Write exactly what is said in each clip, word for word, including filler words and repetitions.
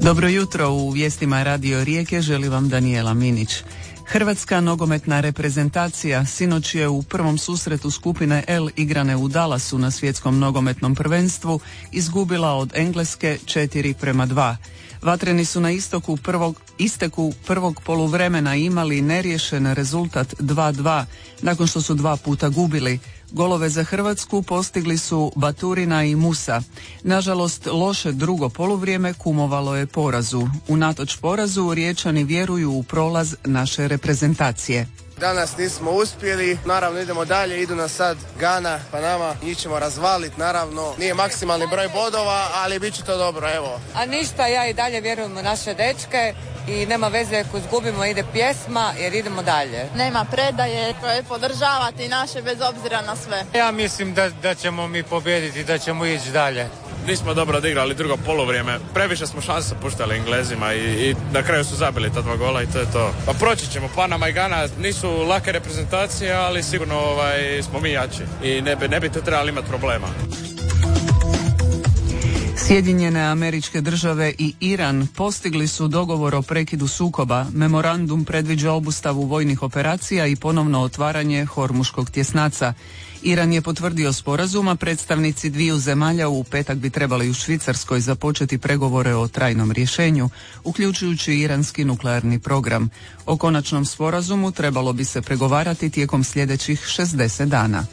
Dobro jutro, u vijestima Radio Rijeke želi vam Danijela Minić. Hrvatska nogometna reprezentacija sinoć je u prvom susretu skupine L igrane u Dallasu na svjetskom nogometnom prvenstvu izgubila od Engleske četiri prema dva. Vatreni su na istoku prvog, isteku prvog poluvremena imali neriješen rezultat dva dva nakon što su dva puta gubili. Golove za Hrvatsku postigli su Baturina i Musa. Nažalost, loše drugo poluvrijeme kumovalo je porazu. Unatoč porazu Riječani vjeruju u prolaz naše reprezentacije. Danas nismo uspjeli, naravno idemo dalje, idu nas sad Gana, pa nama njih ćemo razvaliti, naravno nije maksimalni broj bodova, ali bit će to dobro, evo. A ništa, ja i dalje vjerujem u naše dečke i nema veze ako izgubimo, ide pjesma jer idemo dalje. Nema predaje, koje podržavati naše bez obzira na sve. Ja mislim da, da ćemo mi pobijediti, da ćemo ići dalje. Nismo dobro odigrali drugo poluvrijeme, previše smo šanse puštali Englezima i, i na kraju su zabili ta dva gola i to je to. Pa proći ćemo, Panama i Gana nisu lake reprezentacije, ali sigurno ovaj, smo mi jači i ne bi, ne bi tu trebali imati problema. Sjedinjene Američke Države i Iran postigli su dogovor o prekidu sukoba. Memorandum predviđa obustavu vojnih operacija i ponovno otvaranje Hormuškog tjesnaca. Iran je potvrdio sporazum, a predstavnici dviju zemalja u petak bi trebali u Švicarskoj započeti pregovore o trajnom rješenju, uključujući iranski nuklearni program. O konačnom sporazumu trebalo bi se pregovarati tijekom sljedećih šezdeset dana.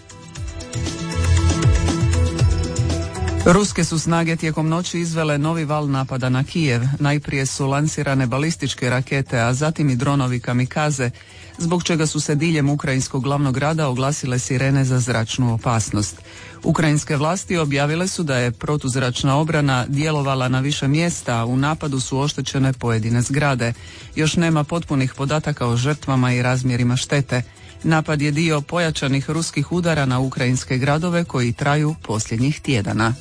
Ruske su snage tijekom noći izvele novi val napada na Kijev. Najprije su lansirane balističke rakete, a zatim i dronovi kamikaze, zbog čega su se diljem ukrajinskog glavnog grada oglasile sirene za zračnu opasnost. Ukrajinske vlasti objavile su da je protuzračna obrana djelovala na više mjesta, a u napadu su oštećene pojedine zgrade. Još nema potpunih podataka o žrtvama i razmjerima štete. Napad je dio pojačanih ruskih udara na ukrajinske gradove koji traju posljednjih tjedana.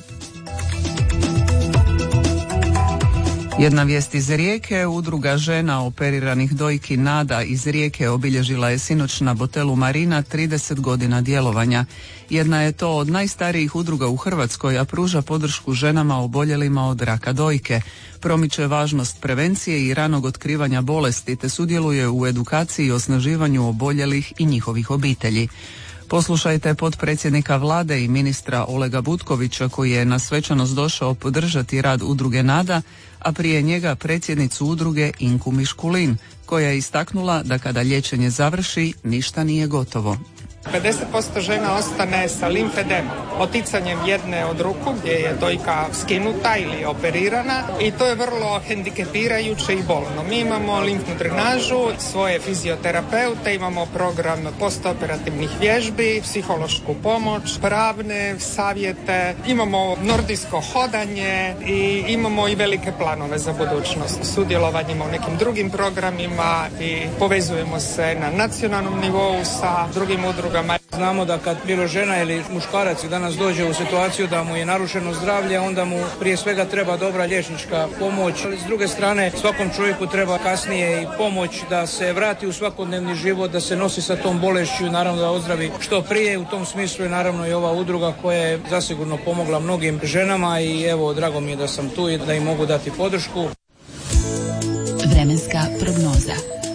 Jedna vijest iz Rijeke, udruga žena operiranih dojki Nada iz Rijeke obilježila je sinoć na Botelu Marina trideset godina djelovanja. Jedna je to od najstarijih udruga u Hrvatskoj, a pruža podršku ženama oboljelima od raka dojke. Promiče važnost prevencije i ranog otkrivanja bolesti, te sudjeluje u edukaciji i osnaživanju oboljelih i njihovih obitelji. Poslušajte potpredsjednika vlade i ministra Olega Butkovića koji je na svečanost došao podržati rad udruge Nada, a prije njega predsjednicu udruge Inku Miškulin, koja je istaknula da kada liječenje završi, ništa nije gotovo. pedeset posto žena ostane sa limfedemom, oticanjem jedne od ruku gdje je dojka skinuta ili operirana i to je vrlo hendikepirajuće i bolno. Mi imamo limfnu drenažu, svoje fizioterapeute, imamo program postoperativnih vježbi, psihološku pomoć, pravne savjete, imamo nordijsko hodanje i imamo i velike planove za budućnost. Sudjelovanjima u nekim drugim programima i povezujemo se na nacionalnom nivou sa drugim udrugama. Znamo da kad bilo žena ili muškarac danas dođe u situaciju da mu je narušeno zdravlje, onda mu prije svega treba dobra liječnička pomoć. Ali s druge strane, svakom čovjeku treba kasnije i pomoć da se vrati u svakodnevni život, da se nosi sa tom bolešću i naravno da ozdravi što prije. U tom smislu je naravno i ova udruga koja je zasigurno pomogla mnogim ženama i evo, drago mi je da sam tu i da im mogu dati podršku. Vremenska prognoza.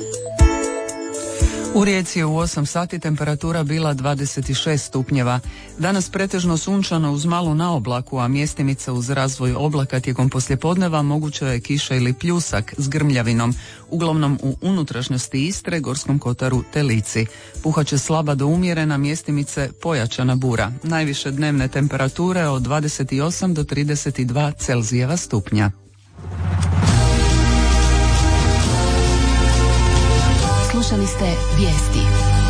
U Rijeci je u osam sati temperatura bila dvadeset šest stupnjeva. Danas pretežno sunčano uz malu naoblaku, a mjestimica uz razvoj oblaka tijekom poslijepodneva moguća je kiša ili pljusak s grmljavinom, uglavnom u unutrašnjosti Istre, Gorskom kotaru te Lici. Puhaće slaba do umjerena, mjestimice pojačana bura. Najviše dnevne temperature od dvadeset osam do trideset dva Celzijeva stupnja. Slušali ste vijesti.